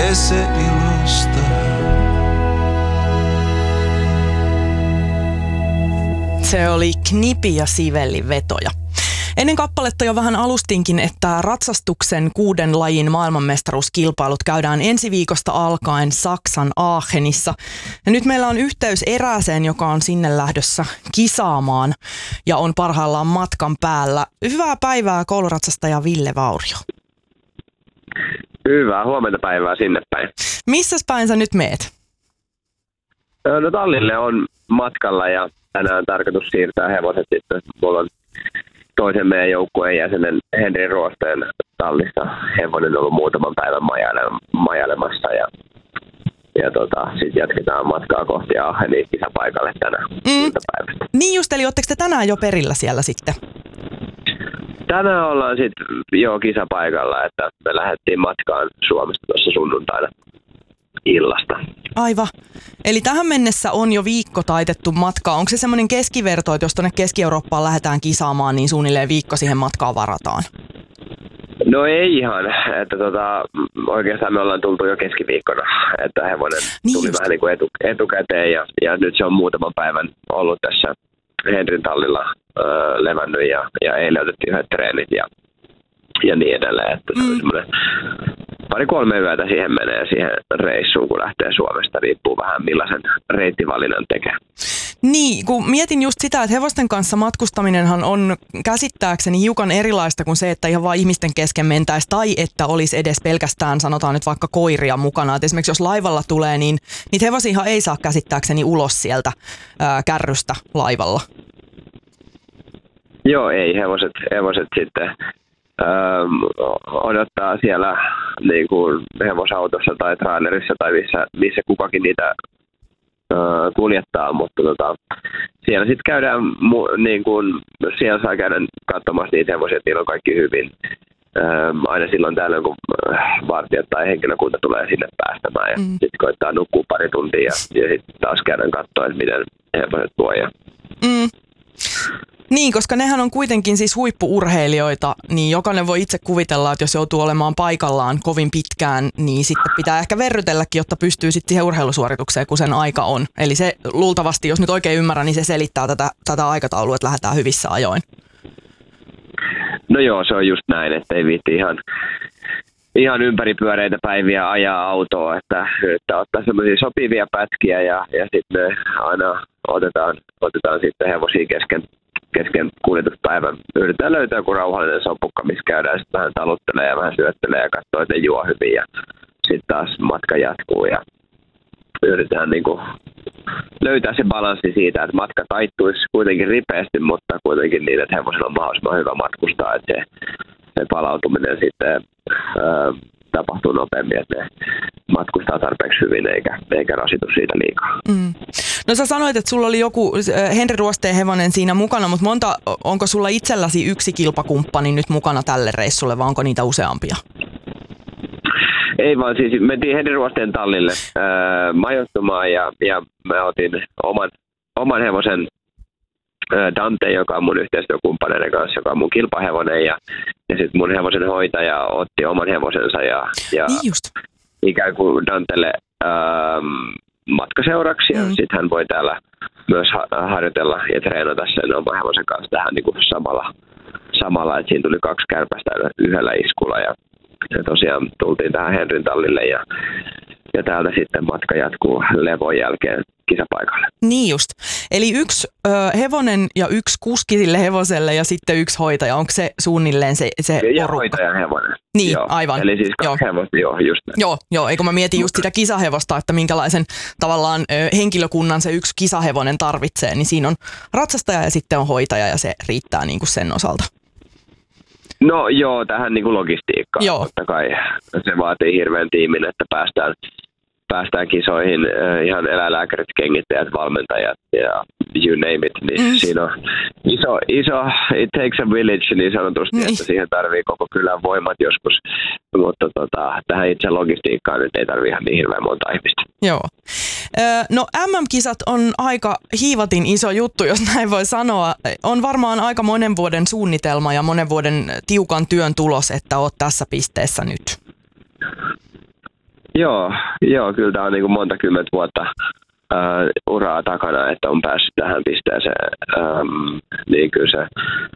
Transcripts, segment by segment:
se ilosta. Se oli Knipi ja Sivellin vetoja. Ennen kappaletta jo vähän alustinkin, että ratsastuksen 6 lajin maailmanmestaruuskilpailut käydään ensi viikosta alkaen Saksan Aachenissa. Ja nyt meillä on yhteys erääseen, joka on sinne lähdössä kisaamaan ja on parhaillaan matkan päällä. Hyvää päivää kouluratsastaja Ville Vaurio. Hyvää huomenta päivää sinne päin. Missäs päin sä nyt meet? No Tallille on matkalla ja tänään on tarkoitus siirtää hevoset sitten. Mulla on toisen meidän joukkueen jäsenen Henri Ruosteen tallissa hevonen ollut muutaman päivän majailemassa ja sitten jatketaan matkaa kohti Aachenia kisapaikalle tänään iltapäivästä. Niin just, eli ootteko te tänään jo perillä siellä sitten? Tänään ollaan sitten jo kisapaikalla, että me lähdettiin matkaan Suomesta tuossa sunnuntaina illasta. Aivan. Eli tähän mennessä on jo viikko taitettu matkaa. Onko se semmoinen keskiverto, että jos tuonne Keski-Eurooppaan lähdetään kisaamaan, niin suunnilleen viikko siihen matkaan varataan? No ei ihan, että oikeastaan me ollaan tultu jo keskiviikkona, että hevonen tuli vähän niin kuin etukäteen ja nyt se on muutaman päivän ollut tässä Henrin tallilla levännyt ja eilen otettiin yhdet treenit ja niin edelleen, että se on semmoinen 2-3 yötä siihen menee siihen reissuun, kun lähtee Suomesta. Riippuu vähän millaisen reittivalinnan tekee. Niin, kun mietin just sitä, että hevosten kanssa matkustaminenhan on käsittääkseni hiukan erilaista kuin se, että ihan vaan ihmisten kesken mentäisi tai että olisi edes pelkästään, sanotaan nyt vaikka koiria mukana. Et esimerkiksi jos laivalla tulee, niin niitä hevosia ei saa käsittääkseni ulos sieltä kärrystä laivalla. Joo, ei. Hevoset sitten odottaa siellä niin kuin hevosautossa tai trailerissa tai missä kukakin niitä kuljettaa, mutta siellä sitten käydään, niin kuin, siellä saa käydä katsomassa niitä hevosia, että niillä on kaikki hyvin. Aina silloin tällöin, kun vartijat tai henkilökunta tulee sinne päästämään ja sitten koittaa nukkua pari tuntia ja sitten taas käydään katsoa, että miten hevoset voi. Niin, koska nehän on kuitenkin siis huippu-urheilijoita, niin jokainen voi itse kuvitella, että jos joutuu olemaan paikallaan kovin pitkään, niin sitten pitää ehkä verrytelläkin, jotta pystyy sitten siihen urheilusuoritukseen, kun sen aika on. Eli se luultavasti, jos nyt oikein ymmärrän, niin se selittää tätä aikataulua, että lähdetään hyvissä ajoin. No joo, se on just näin, että ei viitti ihan ympäripyöreitä päiviä ajaa autoa, että ottaa semmoisia sopivia pätkiä ja sitten aina otetaan sitten hevosia kesken kuljetuspäivän. Yritetään löytää joku rauhallinen sopukka, missä käydään sitten vähän taluttelee ja vähän syöttelee ja katsoo, että ne juo hyvin ja sitten taas matka jatkuu ja yritetään niinku löytää se balanssi siitä, että matka taittuisi kuitenkin ripeästi, mutta kuitenkin niin, että hevosilla on mahdollisimman hyvä matkustaa, että se palautuminen sitten tapahtuu nopeammin, että ne matkustaa tarpeeksi hyvin eikä rasitu siitä liikaa. No sä sanoit, että sulla oli joku Henri Ruosteen hevonen siinä mukana, mutta onko sulla itselläsi yksi kilpakumppani nyt mukana tälle reissulle vai onko niitä useampia? Ei vaan siis mentiin Henri Ruosteen tallille majoittumaan ja mä otin oman hevosen Dante, joka on mun yhteistyökumppaneiden kanssa, joka on mun kilpahevonen ja sitten mun hevosen hoitaja otti oman hevosensa ja niin just. Ikään kuin Dantelle matkaseuraksi ja sitten hän voi täällä myös harjoitella ja treenata sen oman hevosen kanssa tähän niin kuin samalla, että siinä tuli 2 kärpästä yhdellä iskulla ja tosiaan tultiin tähän Henrin tallille ja täältä sitten matka jatkuu levon jälkeen kisapaikalle. Niin just. Eli yksi hevonen ja yksi kuski sille hevoselle ja sitten yksi hoitaja. Onko se suunnilleen se ja porukka? Hoitajan hevonen. Niin, joo. aivan. Eli siis 2 hevosta, just näin. Joo, eikö mä mietin just sitä kisahevosta, että minkälaisen tavallaan henkilökunnan se yksi kisahevonen tarvitsee, niin siinä on ratsastaja ja sitten on hoitaja ja se riittää niin kuin sen osalta. No joo, tähän niin kuin logistiikkaan. Joo. Totta kai se vaatii hirveän tiimin, että päästään kisoihin ihan eläinlääkärit, kengittäjät, valmentajat ja you name it. Niin siinä on iso, it takes a village niin sanotusti, että siihen tarvii koko kylän voimat joskus. Mutta tähän itse logistiikkaan nyt ei tarvii ihan niin hirveän monta ihmistä. Joo. No MM-kisat on aika hiivatin iso juttu, jos näin voi sanoa. On varmaan aika monen vuoden suunnitelma ja monen vuoden tiukan työn tulos, että oot tässä pisteessä nyt. Joo, kyllä tämä on niin kuin monta kymmentä vuotta uraa takana, että on päässyt tähän pisteeseen. Niin kyllä se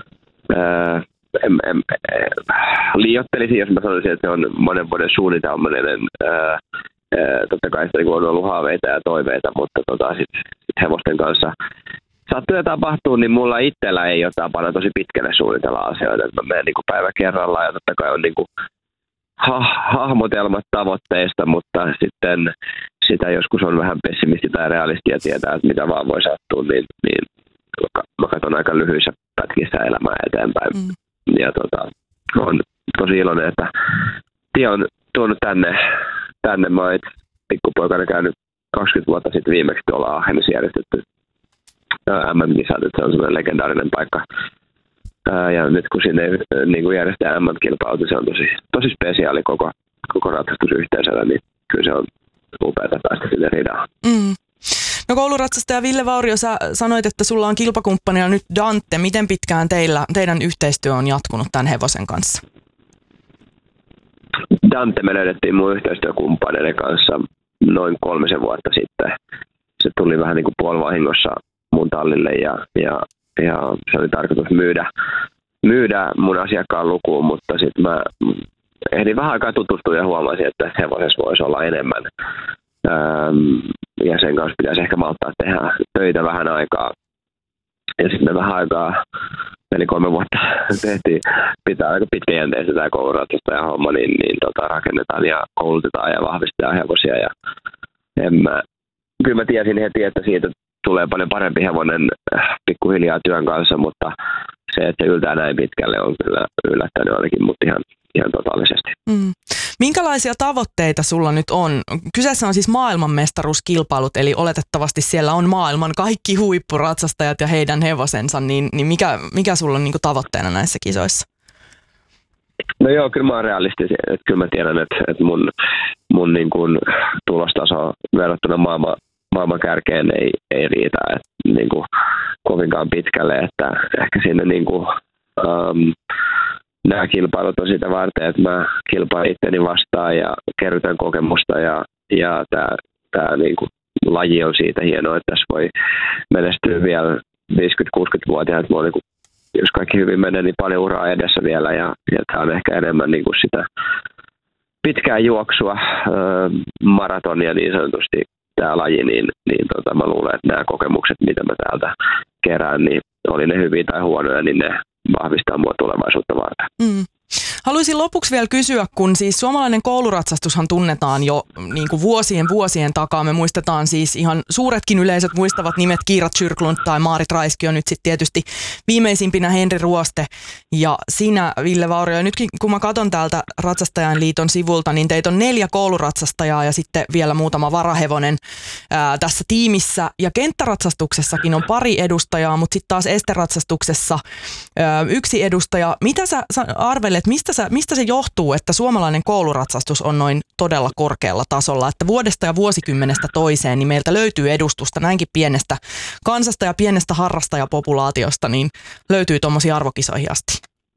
liioittelisin, jos mä sanoisin, että se on monen vuoden suunnitelmallinen. Totta kai sitä on ollut haaveita ja toiveita, mutta sit hevosten kanssa sattuu ja tapahtuu, niin mulla itsellä ei ole tapana tosi pitkälle suunnitella asioita. Mä menen niin kuin päivä kerrallaan ja totta kai on niin kuin hahmotelmat tavoitteista, mutta sitten sitä joskus on vähän pessimisti tai realisti ja tietää, että mitä vaan voi sattua, niin mä katson aika lyhyissä pätkissä elämää eteenpäin. Ja on tosi iloinen, että tie on tuonut tänne. Mä oon pikkupoikana käynyt 20 vuotta sitten viimeksi tuolla Aachenissa järjestetty MM-kisat, että se on semmoinen legendaarinen paikka. Ja nyt kun sinne niin kuin järjestää MM-kilpailut, se on tosi spesiaali koko ratsastusyhteisöllä, niin kyllä se on upeata päästä sinne ridaan. No kouluratsastaja Ville Vaurio, sä sanoit, että sulla on kilpakumppanina nyt Dante. Miten pitkään teidän yhteistyö on jatkunut tämän hevosen kanssa? Dante me löydettiin mun yhteistyökumppaneiden kanssa noin 3 vuotta sitten. Se tuli vähän niin kuin puolivahingossa mun tallille ja se oli tarkoitus myydä mun asiakkaan lukuun, mutta sitten mä ehdin vähän aikaa tutustua ja huomasin, että hevosessa voisi olla enemmän. Ja sen kanssa pitäisi ehkä malttaa tehdä töitä vähän aikaa. Ja sitten me vähän aikaa, eli 3 vuotta tehtiin, pitää aika pitkäjänteistä tämä kouluratsastaja ja homma, niin rakennetaan ja koulutetaan ja vahvistetaan hevosia. Ja kyllä mä tiesin heti, että siitä tulee paljon parempi hevonen pikkuhiljaa työn kanssa, mutta se, että se yltää näin pitkälle, on kyllä yllättänyt ainakin mut ihan totaalisesti. Minkälaisia tavoitteita sulla nyt on? Kyseessä on siis maailmanmestaruuskilpailut, eli oletettavasti siellä on maailman kaikki huippuratsastajat ja heidän hevosensa, niin mikä sulla on niin kuin tavoitteena näissä kisoissa? No joo, kyllä mä oon realisti, että kyllä mä tiedän, että mun niin kuin tulostaso verrattuna maailman kärkeen ei riitä niin kuin kovinkaan pitkälle, että ehkä sinne niin kuin, nämä kilpailut on sitä varten, että mä kilpailen itteni vastaan ja kerrytän kokemusta ja tämä niin kuin laji on siitä hienoa, että tässä voi menestyä vielä 50-60-vuotiaat. Mulla on, niin kuin, jos kaikki hyvin menee, niin paljon uraa edessä vielä ja tämä on ehkä enemmän niin kuin sitä pitkää juoksua, maratonia niin sanotusti tämä laji, niin mä luulen, että nämä kokemukset, mitä mä täältä kerään, niin oli ne hyviä tai huonoja, niin ne vahvistaa mua tulevaisuutta varten. Haluaisin lopuksi vielä kysyä, kun siis suomalainen kouluratsastushan tunnetaan jo niin kuin vuosien takaa. Me muistetaan siis ihan suuretkin yleisöt muistavat nimet Kiira Tjyrklund tai Maarit Raiskio, nyt sitten tietysti viimeisimpinä Henri Ruoste ja sinä, Ville Vaurio. Ja nytkin kun mä katson täältä Ratsastajain liiton sivulta, niin teitä on 4 kouluratsastajaa ja sitten vielä muutama varahevonen tässä tiimissä. Ja kenttäratsastuksessakin on 2 edustajaa, mutta sitten taas esteratsastuksessa 1 edustaja. Mitä sä arvelet, mistä se johtuu, että suomalainen kouluratsastus on noin todella korkealla tasolla, että vuodesta ja vuosikymmenestä toiseen niin meiltä löytyy edustusta näinkin pienestä kansasta ja pienestä harrastajapopulaatiosta, niin löytyy tuommoisia arvokisoihin asti?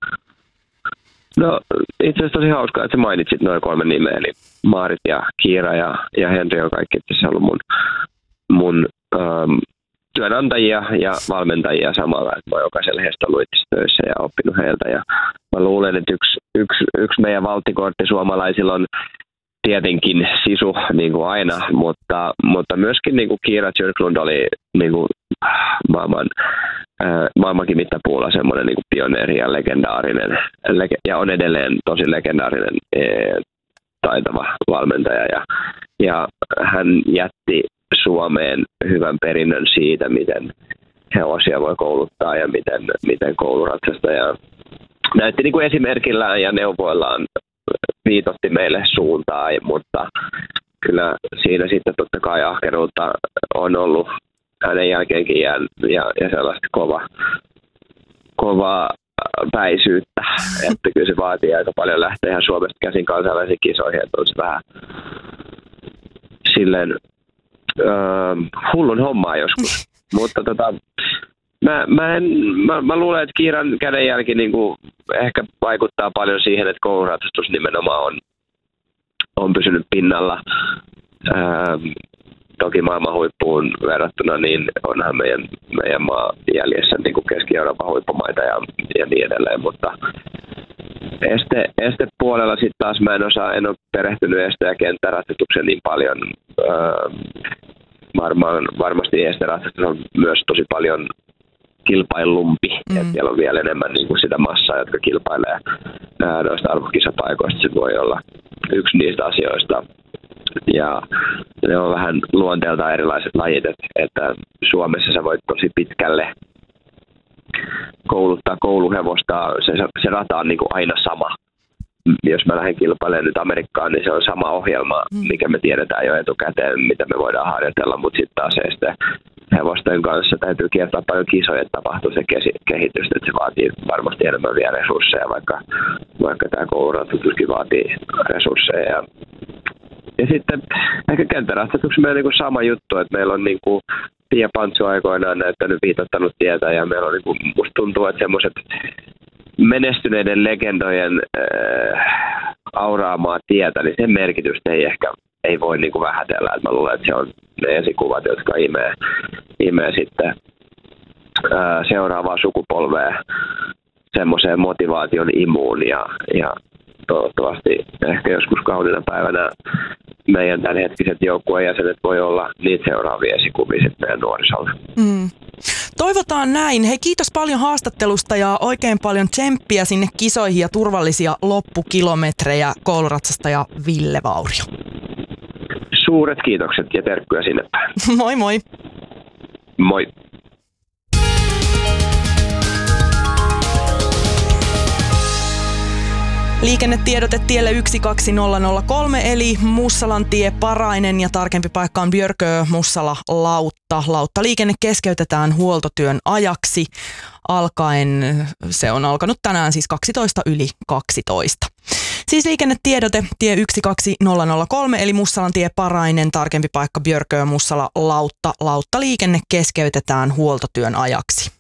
No itse asiassa tosi hauskaa, että sä mainitsit noin 3 nimeä, eli Maarit ja Kiira ja Henri on kaikki itse asiassa ollut mun työnantajia ja valmentajia samalla, että mä oon jokaisella heistä ollut itse töissä ja oppinut heiltä. Ja mä luulen, että yksi meidän valttikortti suomalaisilla on tietenkin sisu niin kuin aina, mutta myöskin niin kuin Kiira Tjyrklund oli niin kuin maailmankin mittapuulla semmoinen niin kuin pioneeri ja legendaarinen ja on edelleen tosi legendaarinen taitava valmentaja ja hän jätti Suomeen hyvän perinnön siitä, miten hevosia voi kouluttaa ja miten kouluratsastaja näytti niin kuin esimerkillään ja neuvoillaan viitotti meille suuntaa, mutta kyllä siinä sitten totta kai ahkeruutta on ollut hänen jälkeenkin ja sellaista kovaa päisyyttä, että kyllä se vaatii aika paljon lähteä ihan Suomesta käsin kansainvälisiin kisoihin, että on se vähän silleen hullun hommaa joskus, mutta mä luulen, että Kiiran kädenjälki niin kuin ehkä vaikuttaa paljon siihen, että kouluratsastus nimenomaan on pysynyt pinnalla. Toki maailman huippuun verrattuna, niin onhan meidän maa jäljessä niin kuin Keski-Euroopan huippumaita ja niin edelleen, mutta estepuolella sitten taas en ole perehtynyt este- ja kenttäratsastukseen niin paljon. Varmasti esteratsastus on myös tosi paljon kilpailumpi, että siellä on vielä enemmän niin kuin sitä massaa, jotka kilpailee noista arvokisapaikoista. Se voi olla yksi niistä asioista. Ja ne on vähän luonteeltaan erilaiset lajit, että Suomessa sä voit tosi pitkälle kouluttaa kouluhevosta. Se rata on niin kuin aina sama. Jos mä lähden kilpailemaan nyt Amerikkaan, niin se on sama ohjelma, mikä me tiedetään jo etukäteen, mitä me voidaan harjoitella, mutta sitten taas hevosten kanssa täytyy kiertää paljon kisoja, että tapahtuu se kehitys, että se vaatii varmasti enemmän vielä resursseja, vaikka tämä kouluratsastuskin vaatii resursseja. Ja sitten ehkä kenttäratsastuksessa meillä on niin kuin sama juttu, että meillä on niin kuin Pia Pantsu aikoinaan näyttänyt viitottanut tietä ja meillä on niin kuin, musta tuntuu, että semmoiset menestyneiden legendojen auraamaa tietä, niin sen merkitystä ei voi niin kuin vähätellä. Et mä luulen, että se on ne esikuvat, jotka imee sitten seuraavaa sukupolvea semmoiseen motivaation imuun ja toivottavasti ehkä joskus kauniina päivänä meidän tämänhetkiset joukkueen jäsenet voi olla niitä seuraavia esikuvia sitten meidän nuorisolle. Toivotaan näin. Hei, kiitos paljon haastattelusta ja oikein paljon tsemppiä sinne kisoihin ja turvallisia loppukilometrejä kouluratsastaja Ville Vaurio. Suuret kiitokset ja terkkuja sinne päin. Moi moi. Moi. Liikennetiedote tielle 12003 eli Mussalantie Parainen ja tarkempi paikka on Björkö Mussala Lautta. Lauttaliikenne keskeytetään huoltotyön ajaksi se on alkanut tänään siis 12:12. Siis liikennetiedote tie 12003 eli Mussalantie Parainen, tarkempi paikka Björkö Mussala Lautta. Lauttaliikenne keskeytetään huoltotyön ajaksi.